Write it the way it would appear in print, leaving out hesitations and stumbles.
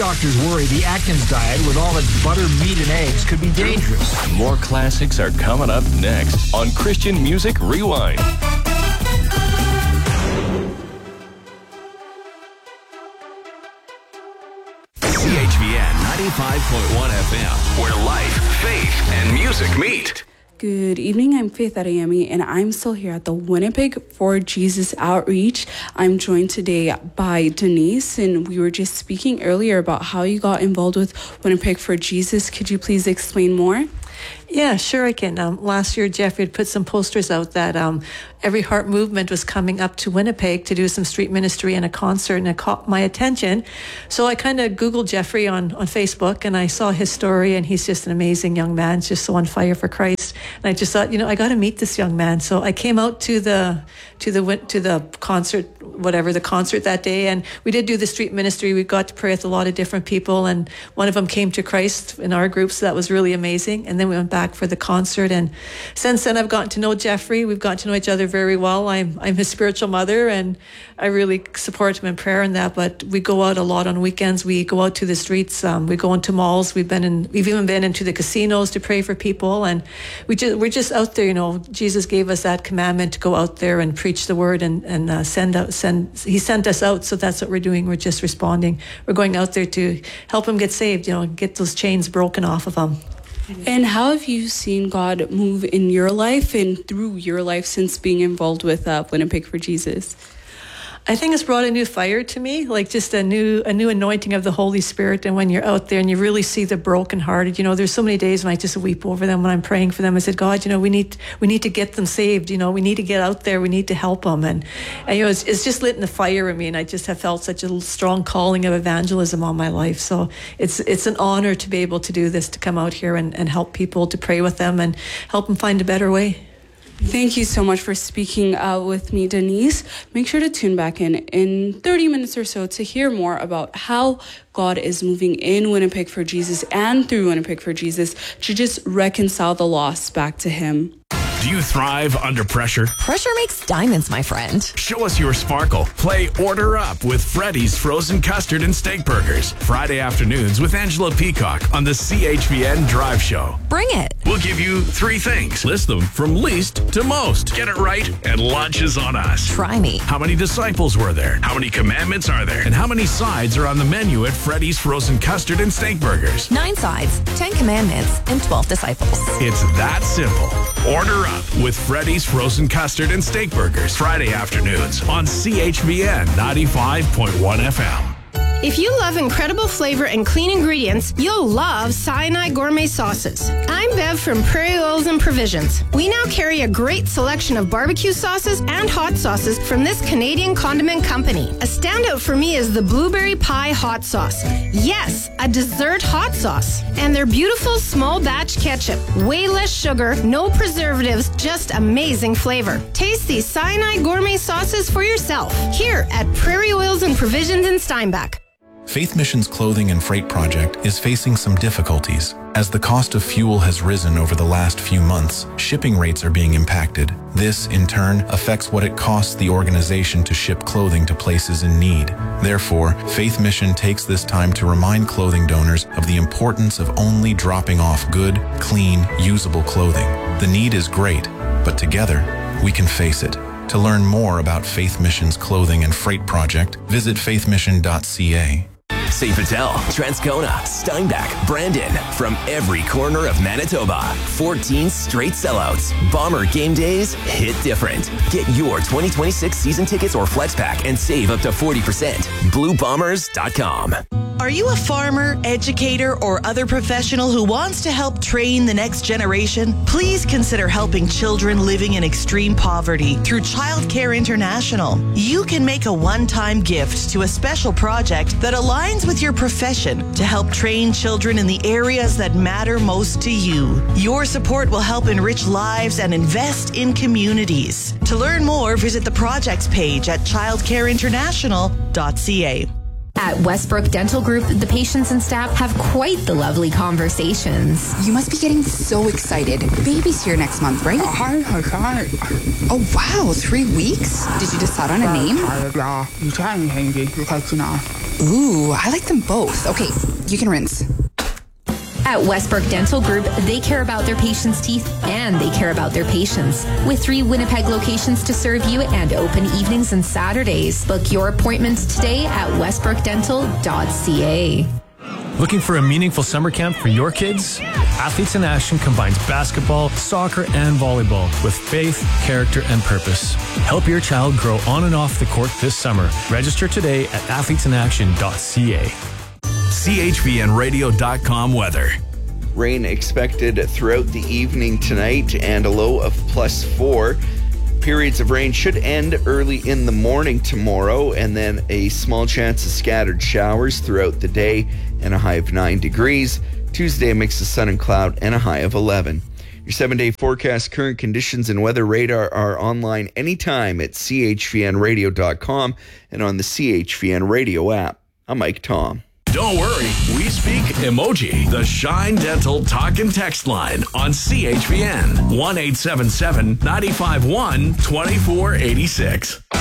doctors worry the Atkins diet with all its butter, meat, and eggs could be dangerous. More classics are coming up next on Christian Music Rewind. CHVN 95.1 FM, where life, faith, and music meet. Good evening, I'm Faith Adeyemi, and I'm still here at the Winnipeg for Jesus Outreach. I'm joined today by Denise, and we were just speaking earlier about how you got involved with Winnipeg for Jesus. Could you please explain more? Yeah, sure I can. Last year, Jeffrey had put some posters out that Every Heart Movement was coming up to Winnipeg to do some street ministry and a concert, and it caught my attention. So I kind of Googled Jeffrey on Facebook, and I saw his story, and he's just an amazing young man, just so on fire for Christ. And I just thought, I got to meet this young man. So I came out to the concert, the concert that day, and we did do the street ministry. We got to pray with a lot of different people, and one of them came to Christ in our group, so that was really amazing. And then we went back for the concert, and since then I've gotten to know Jeffrey. We've gotten to know each other very well. I'm his spiritual mother, and I really support him in prayer and that. But we go out a lot on weekends. We go out to the streets. We go into malls. We've even been into the casinos to pray for people, and we're just out there. Jesus gave us that commandment to go out there and preach the word and He sent us out, so that's what we're doing. We're just responding. We're going out there to help him get saved. Get those chains broken off of him. And how have you seen God move in your life and through your life since being involved with Winnipeg for Jesus? I think it's brought a new fire to me, like just a new anointing of the Holy Spirit. And when you're out there and you really see the brokenhearted, there's so many days when I just weep over them when I'm praying for them. I said, God, we need to get them saved. We need to get out there. We need to help them. And it's just lit in the fire in me. And I just have felt such a strong calling of evangelism on my life. So it's an honor to be able to do this, to come out here and help people, to pray with them and help them find a better way. Thank you so much for speaking with me, Denise. Make sure to tune back in 30 minutes or so to hear more about how God is moving in Winnipeg for Jesus and through Winnipeg for Jesus to just reconcile the lost back to Him. Do you thrive under pressure? Pressure makes diamonds, my friend. Show us your sparkle. Play Order Up with Freddy's Frozen Custard and Steak Burgers. Friday afternoons with Angela Peacock on the CHVN Drive Show. Bring it. We'll give you 3 things. List them from least to most. Get it right, and lunch is on us. Try me. How many disciples were there? How many commandments are there? And how many sides are on the menu at Freddy's Frozen Custard and Steak Burgers? 9 sides, 10 commandments, and 12 disciples. It's that simple. Order Up with Freddy's Frozen Custard and Steak Burgers. Friday afternoons on CHVN 95.1 FM. If you love incredible flavor and clean ingredients, you'll love Sinai Gourmet Sauces. I'm Bev from Prairie Oils and Provisions. We now carry a great selection of barbecue sauces and hot sauces from this Canadian condiment company. A standout for me is the Blueberry Pie Hot Sauce. Yes, a dessert hot sauce. And their beautiful small batch ketchup. Way less sugar, no preservatives, just amazing flavor. Taste these Sinai Gourmet Sauces for yourself here at Prairie Oils and Provisions in Steinbach. Faith Mission's clothing and freight project is facing some difficulties. As the cost of fuel has risen over the last few months, shipping rates are being impacted. This, in turn, affects what it costs the organization to ship clothing to places in need. Therefore, Faith Mission takes this time to remind clothing donors of the importance of only dropping off good, clean, usable clothing. The need is great, but together, we can face it. To learn more about Faith Mission's clothing and freight project, visit faithmission.ca. St. Patel, Transcona, Steinbach, Brandon, from every corner of Manitoba. 14 straight sellouts. Bomber game days hit different. Get your 2026 season tickets or flex pack and save up to 40%. BlueBombers.com. Are you a farmer, educator, or other professional who wants to help train the next generation? Please consider helping children living in extreme poverty through Child Care International. You can make a one-time gift to a special project that aligns with your profession to help train children in the areas that matter most to you. Your support will help enrich lives and invest in communities. To learn more, visit the projects page at childcareinternational.ca. At Westbrook Dental Group, the patients and staff have quite the lovely conversations. You must be getting so excited. Baby's here next month, right? Oh, wow, 3 weeks? Did you decide on a name? Ooh, I like them both. Okay, you can rinse. At Westbrook Dental Group, they care about their patients' teeth and they care about their patients. With 3 Winnipeg locations to serve you and open evenings and Saturdays. Book your appointments today at westbrookdental.ca. Looking for a meaningful summer camp for your kids? Athletes in Action combines basketball, soccer, and volleyball with faith, character, and purpose. Help your child grow on and off the court this summer. Register today at athletesinaction.ca. CHVNradio.com weather. Rain expected throughout the evening tonight and a low of +4. Periods of rain should end early in the morning tomorrow, and then a small chance of scattered showers throughout the day and a high of 9 degrees. Tuesday, a mix of sun and cloud and a high of 11. Your 7-day forecast, current conditions, and weather radar are online anytime at chvnradio.com and on the CHVN Radio app. I'm Mike Tom. Don't worry, we speak emoji. The Shine Dental talk and text line on CHVN 1-877-951-2486.